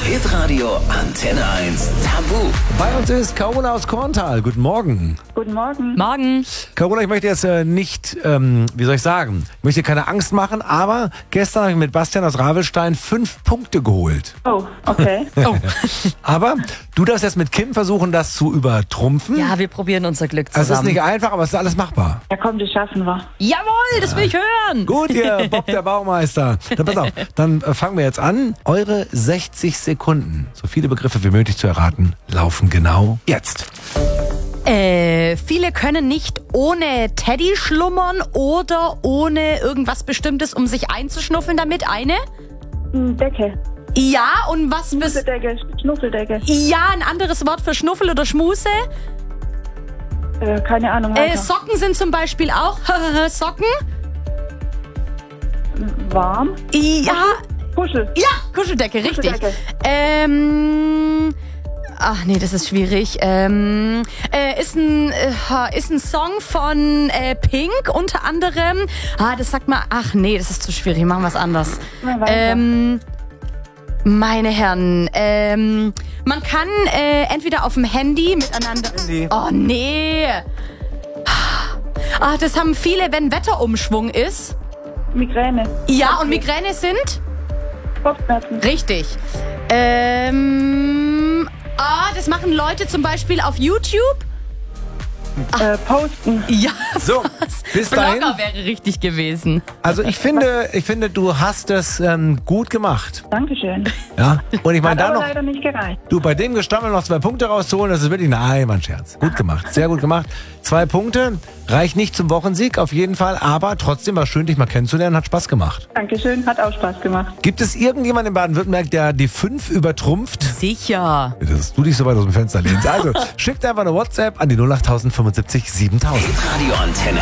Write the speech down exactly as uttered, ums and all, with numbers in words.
Hitradio Antenne eins Tabu. Bei uns ist Carola aus Korntal. Guten Morgen. Guten Morgen. Morgen. Carola, ich möchte jetzt äh, nicht, ähm, wie soll ich sagen, ich möchte dir keine Angst machen, aber gestern habe ich mit Bastian aus Ravelstein fünf Punkte geholt. Oh, okay. Oh. Aber du darfst jetzt mit Kim versuchen, das zu übertrumpfen. Ja, wir probieren unser Glück Also es ist zusammen. nicht einfach, aber es ist alles machbar. Ja, komm, das schaffen wir. Jawohl, das will ich hören. Gut, ihr Bob der Baumeister. Dann pass auf, dann äh, fangen wir jetzt an. Eure sechzig Sekunden, so viele Begriffe wie möglich zu erraten, laufen genau jetzt. Äh, viele können nicht ohne Teddy schlummern oder ohne irgendwas Bestimmtes, um sich einzuschnuffeln damit. Eine? Decke. Ja, und was bist... Schnuffeldecke. Schnuffeldecke. Ja, ein anderes Wort für Schnuffel oder Schmuse. Äh, keine Ahnung. Äh, weiter. Socken sind zum Beispiel auch Socken. Warm. Ja, Puschel. ja, Kuscheldecke, richtig. Kuscheldecke. Ähm... Ach nee, das ist schwierig. Ähm, äh, ist, ein, äh, ist ein Song von äh, Pink unter anderem. Ah, das sagt mal. Ach nee, das ist zu schwierig. Machen wir es anders. Na, weiter. Ähm, meine Herren, ähm, man kann äh, entweder auf dem Handy miteinander. Handy. Oh nee. Ah, das haben viele, wenn Wetterumschwung ist. Migräne. Ja, und Migräne sind? Kopfschmerzen. Richtig. Ähm. Ah, das machen Leute zum Beispiel auf YouTube. Äh, posten. Ja, So, bis dahin. Blogger wäre richtig gewesen. Also ich finde, ich finde, du hast es ähm, gut gemacht. Dankeschön. Ja. Und ich meine, Hat da aber noch, leider nicht gereicht. du bei dem Gestammel noch zwei Punkte rauszuholen, das ist wirklich, nein, mein Scherz. Gut gemacht, sehr gut gemacht. Zwei Punkte, reicht nicht zum Wochensieg auf jeden Fall, aber trotzdem war schön, dich mal kennenzulernen, hat Spaß gemacht. Dankeschön, hat auch Spaß gemacht. Gibt es irgendjemanden in Baden-Württemberg, der die fünf übertrumpft? Sicher. Dass du dich so weit aus dem Fenster lehnst. Also, schickt einfach eine WhatsApp an die null acht fünfundsiebzig siebentausend. Hitradio Antenne